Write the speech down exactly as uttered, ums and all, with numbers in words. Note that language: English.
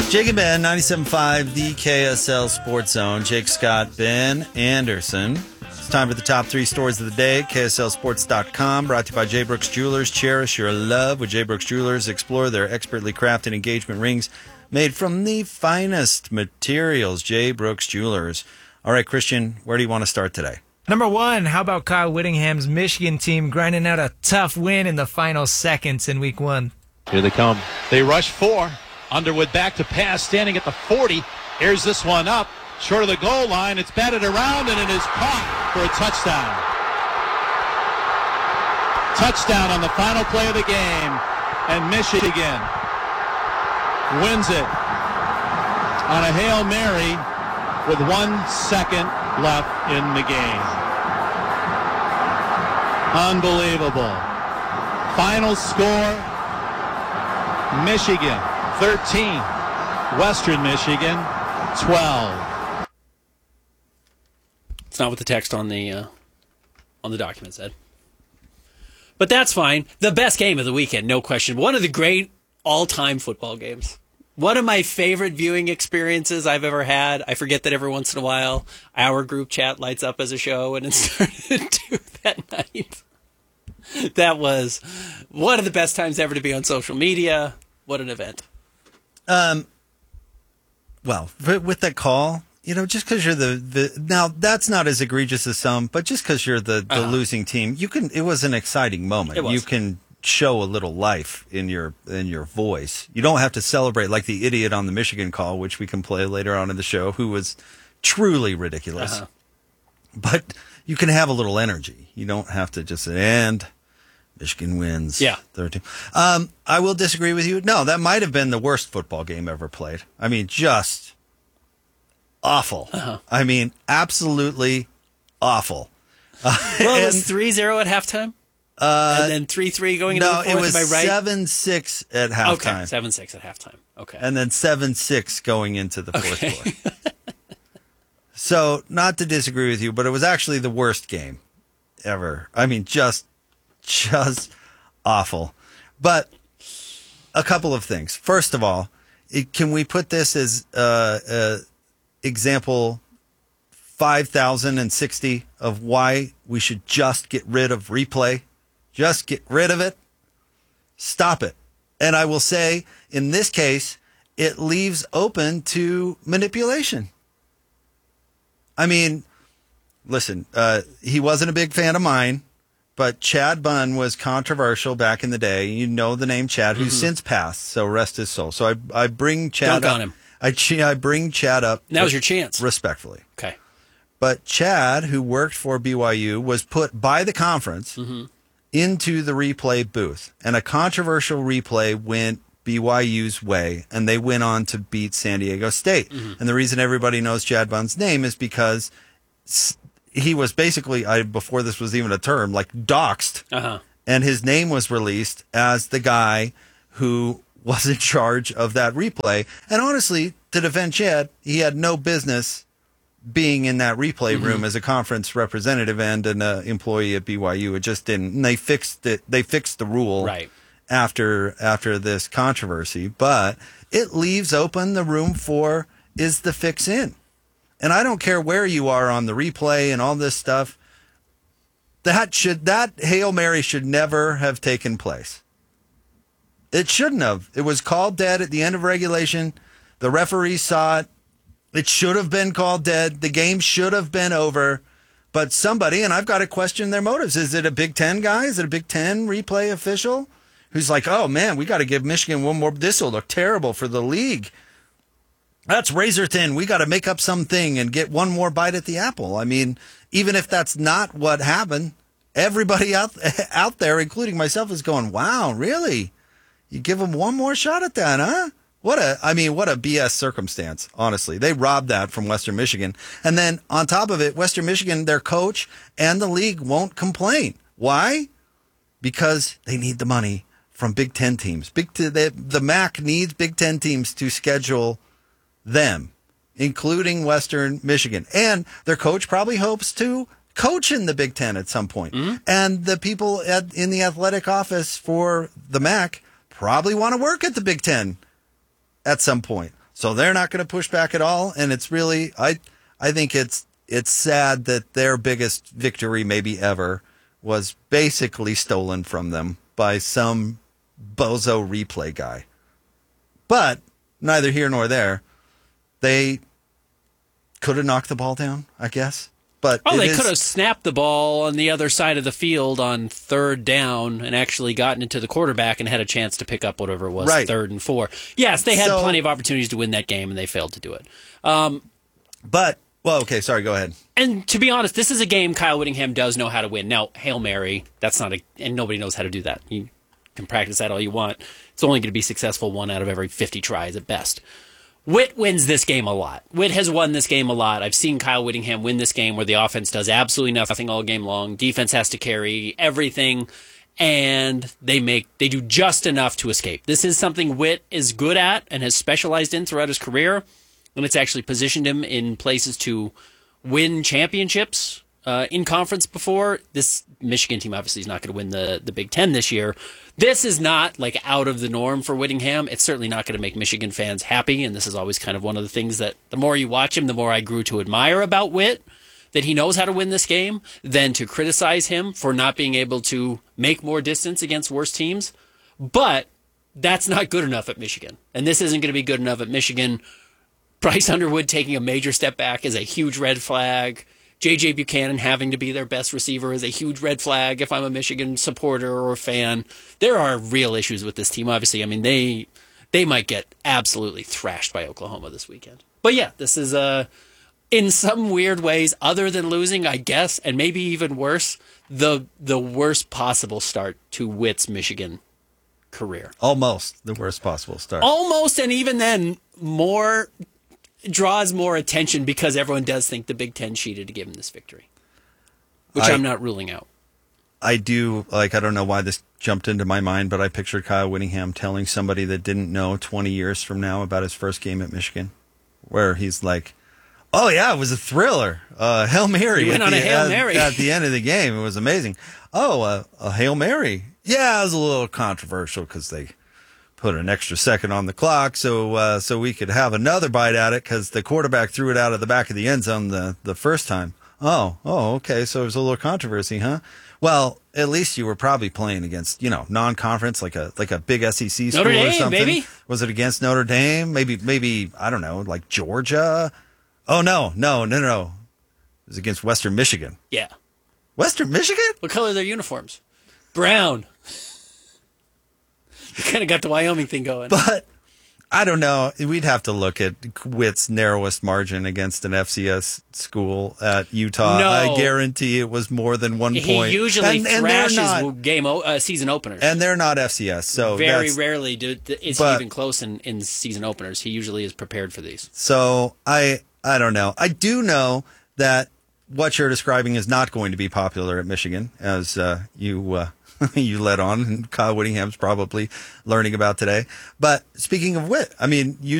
Jake and Ben, ninety-seven point five, the K S L Sports Zone. Jake Scott, Ben Anderson. It's time for the top three stories of the day. K S L sports dot com, brought to you by J. Brooks Jewelers. Cherish your love with J. Brooks Jewelers. Explore their expertly crafted engagement rings made from the finest materials. J. Brooks Jewelers. All right, Christian, where do you want to start today? Number one, how about Kyle Whittingham's Michigan team grinding out a tough win in the final seconds in week one? Here they come. They rush four. Underwood back to pass, standing at the forty. Here's this one up, short of the goal line. It's batted around, and it is caught for a touchdown. Touchdown on the final play of the game, and Michigan wins it on a Hail Mary with one second left in the game. Unbelievable. Final score, Michigan thirteen, Western Michigan twelve. It's not what the text on the uh, on the document said. But that's fine. The best game of the weekend, no question. One of the great all-time football games. One of my favorite viewing experiences I've ever had. I forget that every once in a while our group chat lights up as a show, and it started to that night. That was one of the best times ever to be on social media. What an event. Um, well, with that call, you know, just because you're the, the now that's not as egregious as some, but just because you're the, the uh-huh. losing team, you can. It was an exciting moment. It was. You can show a little life in your in your voice. You don't have to celebrate like the idiot on the Michigan call, which we can play later on in the show, who was truly ridiculous. Uh-huh. But you can have a little energy. You don't have to just and. Michigan wins. Yeah. thirteen. Um, I will disagree with you. No, that might have been the worst football game ever played. I mean, just awful. Uh-huh. I mean, absolutely awful. Uh, well, it was three zero at halftime? Uh, and then three three going into no, the fourth, it was am I right? seven six at halftime. Okay, seven six at halftime. Okay. And then seven six going into the fourth okay. quarter. So, not to disagree with you, but it was actually the worst game ever. I mean, just Just awful. But a couple of things. First of all, it, can we put this as uh, uh, example five thousand sixty of why we should just get rid of replay? Just get rid of it. Stop it. And I will say, in this case, it leaves open to manipulation. I mean, listen, uh, he wasn't a big fan of mine. But Chad Bunn was controversial back in the day. You know the name Chad, who's mm-hmm. since passed, so rest his soul. So I I bring Chad Dunk up. on him. I, I bring Chad up. Now's your chance. Respectfully. Okay. But Chad, who worked for B Y U, was put by the conference mm-hmm. into the replay booth. And a controversial replay went B Y U's way, and they went on to beat San Diego State. Mm-hmm. And the reason everybody knows Chad Bunn's name is because he was basically, I, before this was even a term, like doxxed. Uh-huh. And his name was released as the guy who was in charge of that replay. And honestly, to defend Chad, he had no business being in that replay mm-hmm. room as a conference representative and an uh, employee at B Y U. It just didn't. And they fixed it. They fixed the rule right. after after this controversy. But it leaves open the room for, is the fix in? And I don't care where you are on the replay and all this stuff. That should that Hail Mary should never have taken place. It shouldn't have. It was called dead at the end of regulation. The referee saw it. It should have been called dead. The game should have been over. But somebody, and I've got to question their motives. Is it a Big Ten guy? Is it a Big Ten replay official who's like, oh, man, we got to give Michigan one more. This will look terrible for the league. That's razor thin. We got to make up something and get one more bite at the apple. I mean, even if that's not what happened, everybody out out there, including myself, is going, wow, really? You give them one more shot at that, huh? What a, I mean, what a B S circumstance, honestly. They robbed that from Western Michigan. And then on top of it, Western Michigan, their coach and the league won't complain. Why? Because they need the money from Big Ten teams. Big T- the, the M A C needs Big Ten teams to schedule them, including Western Michigan. And their coach probably hopes to coach in the Big Ten at some point. Mm-hmm. And the people at, in the athletic office for the M A C probably want to work at the Big Ten at some point. So they're not going to push back at all. And it's really, I, I think it's, it's sad that their biggest victory maybe ever was basically stolen from them by some bozo replay guy. But neither here nor there. They could have knocked the ball down, I guess. But oh, it they is- could have snapped the ball on the other side of the field on third down and actually gotten it to the quarterback and had a chance to pick up whatever it was, Right. third and four. Yes, they had So- plenty of opportunities to win that game, and they failed to do it. Um, But, well, okay, sorry, go ahead. and to be honest, this is a game Kyle Whittingham does know how to win. Now, Hail Mary, that's not a, and nobody knows how to do that. You can practice that all you want. It's only going to be successful one out of every fifty tries at best. Witt wins this game a lot. Witt has won this game a lot. I've seen Kyle Whittingham win this game where the offense does absolutely nothing all game long. Defense has to carry everything, and they make they do just enough to escape. This is something Witt is good at and has specialized in throughout his career, and it's actually positioned him in places to win championships uh, in conference before. This Michigan team obviously is not going to win the, the Big Ten this year. This is not like out of the norm for Whittingham. It's certainly not going to make Michigan fans happy, and this is always kind of one of the things that the more you watch him, the more I grew to admire about Witt, that he knows how to win this game, than to criticize him for not being able to make more distance against worse teams. But that's not good enough at Michigan, and this isn't going to be good enough at Michigan. Bryce Underwood taking a major step back is a huge red flag. J J. Buchanan having to be their best receiver is a huge red flag if I'm a Michigan supporter or a fan. There are real issues with this team, obviously. I mean, they they might get absolutely thrashed by Oklahoma this weekend. But yeah, this is, uh, in some weird ways, other than losing, I guess, and maybe even worse, the the worst possible start to Witt's Michigan career. Almost the worst possible start. Almost, and even then, more draws more attention because everyone does think the Big Ten cheated to give him this victory, which I- I'm not ruling out. I do, like, I don't know why this jumped into my mind, but I pictured Kyle Whittingham telling somebody that didn't know twenty years from now about his first game at Michigan, where he's like, oh, yeah, it was a thriller. Uh, Hail Mary. He went at on the, a Hail at- Mary. At the end of the game. It was amazing. Oh, uh, a Hail Mary. Yeah, it was a little controversial because they put an extra second on the clock so uh, so we could have another bite at it because the quarterback threw it out of the back of the end zone the, the first time. Oh, oh, okay, so there's a little controversy, huh? Well, at least you were probably playing against, you know, non-conference, like a like a big S E C school Notre or Dame, something. baby. Was it against Notre Dame? Maybe, maybe I don't know, like Georgia? Oh, no, no, no, no. It was against Western Michigan. Yeah. Western Michigan? What color are their uniforms? Brown. You kind of got the Wyoming thing going. But I don't know. We'd have to look at Witt's narrowest margin against an F C S school at Utah. No. I guarantee it was more than one he point. usually and, and they're thrashes not, game o- uh, season openers. and they're not F C S. So Very that's- rarely do, is but- he even close in, in season openers. He usually is prepared for these. So I I don't know. I do know that what you're describing is not going to be popular at Michigan, as uh, you uh, you led on, and Kyle Whittingham's probably learning about today. But speaking of Witt, I mean, you.